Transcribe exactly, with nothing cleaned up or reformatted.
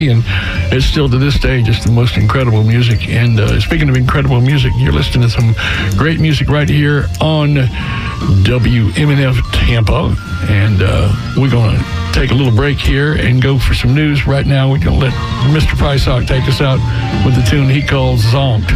And it's still to this day just the most incredible music. And uh, speaking of incredible music, you're listening to some great music right here on W M N F Tampa. And uh, we're going to take a little break here and go for some news. Right now, we're going to let Mister Prysock take us out with the tune he calls Zonked.